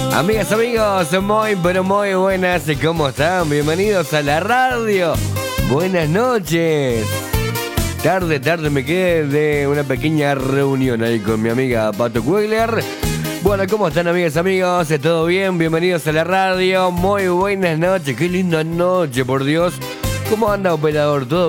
Amigas, amigos, muy pero muy buenas, ¿cómo están? Bienvenidos a la radio. Buenas noches. Tarde me quedé de una pequeña reunión ahí con mi amiga Pato Cuegler. Bueno, ¿cómo están, amigas, amigos? ¿Todo bien? Bienvenidos a la radio. Muy buenas noches, qué linda noche, por Dios. ¿Cómo anda, operador? ¿Todo